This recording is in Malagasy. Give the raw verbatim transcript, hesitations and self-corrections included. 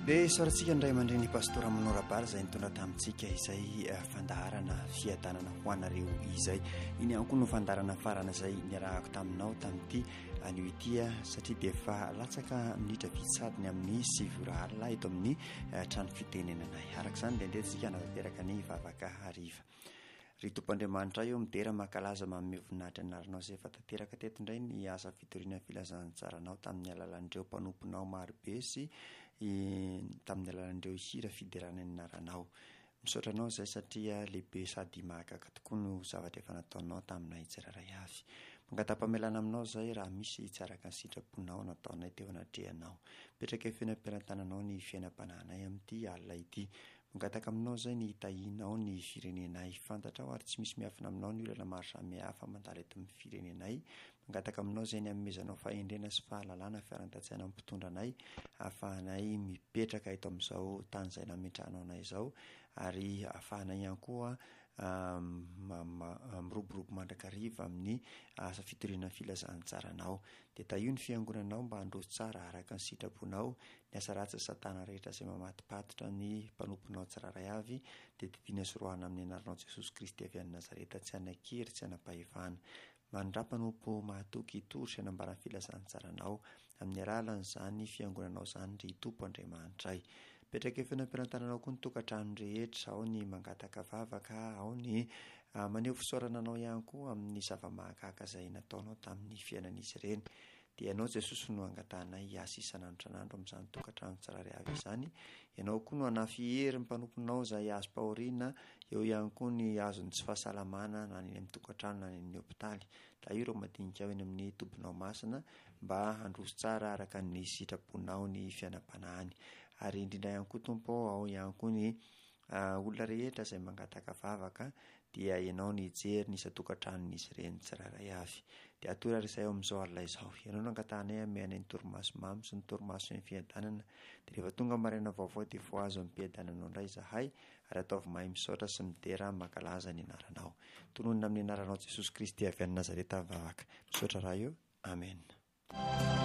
dia sorantsika indray mandray ny pastora Manorabary izay nitondra tamintsika izay fandaharana fiadanana ho anareo izay. Iny ihany koa no fandaharana farana izay niarahako taminao tamin'ity anio ity satria dia efa latsaka minitra vitsadiny amin'ny sivy ora alina eto amin'ny trano fitenenanay. Araka izany dia ndehantsika natateraka ny vavaka hariva. Ry Tompoandriamanitra eo midera mankalaza manome voninahitra anaranao izay efa tanteraka teto indray ny asa fitoriana filazansaranao tamin'ny alalan'ireo mpanomponao marobe sy tamin'ny alalan'ireo hira fiderana ny anaranao. Misaotra anao izay satria lehibe sady mahagaga tokoa no zavatra efa nataonao taminay tsiraray avy. Mangatapa-melana aminao izay raha misy tsy araka ny sitraponao nataonay teo anatrehanao. Petraka fiainam-piainantananao ny fiainam-panahinay amin'ity alina ity. Mangataka aminao izay ny hitahinao ny firenenay. Fantatrao ary tsy misy miafina aminao ny olana maro samihafa mandalo eto amin'ny firenenay. Mangataka aminao izay ny hanomezanao fahendrena sy fahalalana fiaran-tsaina amin'ny mpitondranay, ahafahanay mipetraka eto amin'izao tany izay nametrahanao anay izao, ary ahafahanay ihany koa miroborobo mandrakariva amin'ny asa fitoriana filazansaranao. Dia tahio ny fiangonanao mba handroso tsara araka ny sitraponao. Ny asa ratsy satana rehetra izay mamatipatotra ny mpanomponao tsiraray avy dia didiana sorohana amin'ny anaranao Jesosy Kristy avy any Nazareta, tsy hanan-kery tsy hanam-pahefana. Mandra-mpanompo mahatoky tory sy hanambarany filazansaranao amin'ny alalan'izany fiangonanao izany ry Tompoandriamanitra. Petraka fiainam-piainantananao koa ny tokantrano rehetra, ao ny mangataka vavaka, ao ny maneho fisaorana anao ihany koa amin'ny zava-mahagaga izay nataonao tamin'ny fiainan'izy ireny. Dia ianao Jesosy no angatahnay hiasa isan'andro isan'andro amin'izany tokantrano tsiraray avy izany. Ianao koa no hanafi hery ny mpanomponao izay azo pahoriana, eo ihany koa ny azony tsy fahasalamana na ny amin'ny tokantrano na ny amin'ny hopitaly. Da io ireo madinika ao eny amin'ny tobinao masina mba handroso tsara araka ny sitraponao ny fiainam-panahiny. Ary indrindra ihany koa Tompo, ao ihany koa ny olona rehetra izay mangataka vavaka, dia ianao ny hijery ny isa-tokantranon'izy ireny tsiraray avy. Dia atory ary izay ao amin'izao alina izao, ianao no angatahnay ameanay ny torimaso mamy sy ny torimaso ny fiadanana. Dia rehefa tonga maraina vaovao dia vao azo am-piadananao indray izahay, ary ataovy mahay misaotra sy midera mankalaza ny anaranao. Tononona amin'ny anaranao Jesosy Kristy avy any Nazareta vavaka. Misaotra raha eo. Amen.